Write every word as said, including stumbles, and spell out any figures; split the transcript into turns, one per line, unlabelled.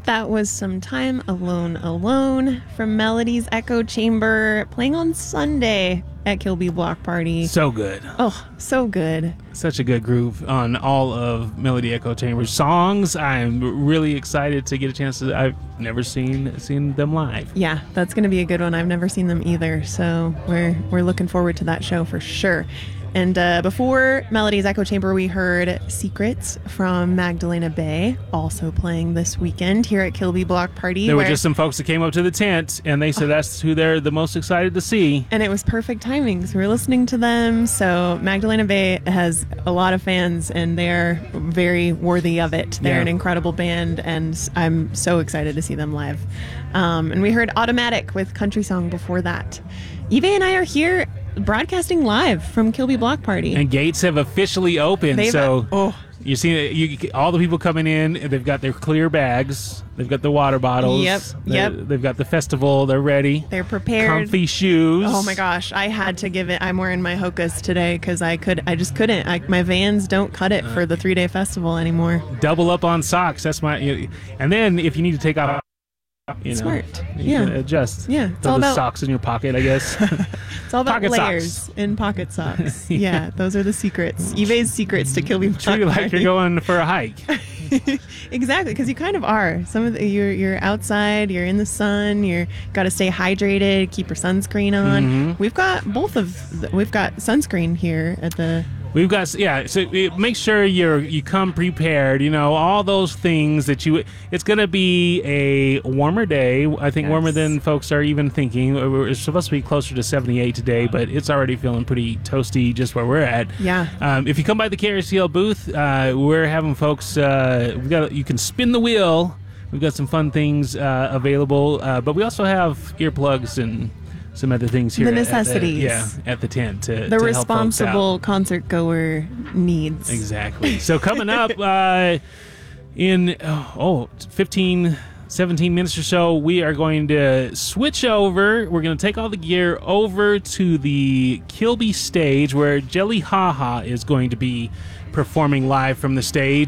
That was Some Time Alone Alone from Melody's Echo Chamber, playing on Sunday at Kilby Block Party.
So good.
Oh, so good.
Such a good groove on all of Melody Echo Chamber's songs. I'm really excited to get a chance to. I've never seen seen them live.
Yeah, that's going to be a good one. I've never seen them either, so we're we're looking forward to that show for sure. And uh, before Melody's Echo Chamber, we heard Secrets from Magdalena Bay, also playing this weekend here at Kilby Block Party.
There
where,
were just some folks that came up to the tent, and they said oh. that's who they're the most excited to see.
And it was perfect timing, because we were listening to them. So Magdalena Bay has a lot of fans, and they're very worthy of it. They're
yeah.
an incredible band, and I'm so excited to see them live. Um, and we heard Automatic with Country Song before that. Eve and I are here broadcasting live from Kilby Block Party,
and gates have officially opened.
They've,
so
oh.
you see, you all the people coming in. They've got their clear bags. They've got the water bottles.
Yep,
they,
yep.
They've got the festival. They're ready.
They're prepared.
Comfy shoes.
Oh my gosh, I had to give it. I'm wearing my Hokas today because I could. I just couldn't. I, my Vans don't cut it for the three day festival anymore.
Double up on socks. That's my. You know, and then if you need to take off. You know,
Smart.
You
yeah.
can adjust.
Yeah. It's
Throw
all
the
about
socks in your pocket, I guess.
It's all about
Pocket
layers
socks.
in pocket socks.
yeah.
yeah, those are the secrets. Eve's secrets to Kilby Block
Treat it like
Party.
you're going for a hike.
Exactly, because you kind of are. Some of the, you're you're outside, you're in the sun, you're got to stay hydrated, keep your sunscreen on.
Mm-hmm.
We've got both of. The, we've got sunscreen here at the.
We've got, yeah, so make sure you're, you come prepared, you know, all those things that you, it's going to be a warmer day, I think yes. warmer than folks are even thinking. It's supposed to be closer to seventy-eight today, but it's already feeling pretty toasty just where we're at.
Yeah.
Um, if you come by the K R C L booth, uh, we're having folks, uh, we got you can spin the wheel. We've got some fun things uh, available, uh, but we also have earplugs and some other things here.
The necessities.
At the, yeah, at the tent to,
the
to
responsible concert goer needs.
Exactly. So coming up uh, in oh, fifteen, seventeen minutes or so, we are going to switch over. We're going to take all the gear over to the Kilby stage where Jelly Ha Ha is going to be performing live from the stage.